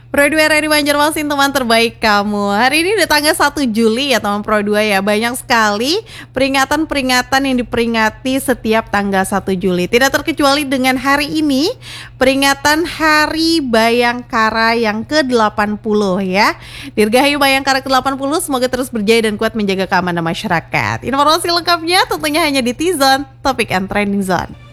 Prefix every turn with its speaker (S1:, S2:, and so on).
S1: Pro 2 dari Banjarmasin, teman terbaik kamu. Hari ini udah tanggal 1 Juli ya teman Pro 2 ya. Banyak sekali peringatan-peringatan yang diperingati setiap tanggal 1 Juli. Tidak terkecuali dengan hari ini, peringatan Hari Bayangkara yang ke-80 ya. Dirgahayu Bayangkara ke-80, semoga terus berjaya dan kuat menjaga keamanan masyarakat. Informasi lengkapnya tentunya hanya di T-Zone, Topik and Trending Zone.